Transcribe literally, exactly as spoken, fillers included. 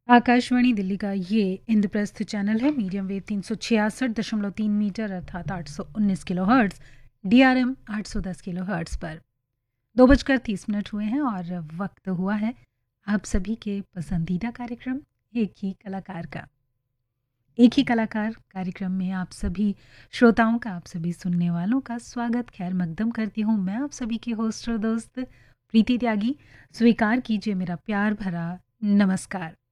आकाशवाणी दिल्ली का ये इंद्रप्रस्थ चैनल है। मीडियम वेव तीन सौ छियासठ दशमलव तीन मीटर अर्थात आठ सौ उन्नीस kilo hertz, D R M आठ सौ दस किलो हर्ट्स पर दो बजकर तीस मिनट हुए हैं और वक्त हुआ है आप सभी के पसंदीदा कार्यक्रम एक ही कलाकार का। एक ही कलाकार कार्यक्रम में आप सभी श्रोताओं का, आप सभी सुनने वालों का स्वागत खैर मकदम करती हूँ। मैं आप सभी की होस्ट और दोस्त प्रीति त्यागी। स्वीकार कीजिए मेरा प्यार भरा नमस्कार।